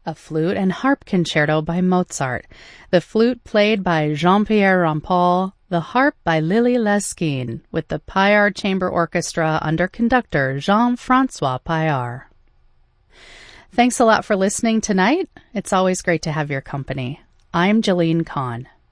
a flute and harp concerto by Mozart, the flute played by Jean-Pierre Rampal, the harp by Lily Lesquin, with the Paillard Chamber Orchestra under conductor Jean-Francois Paillard. Thanks a lot for listening tonight. It's always great to have your company. I'm Jalene Kahn.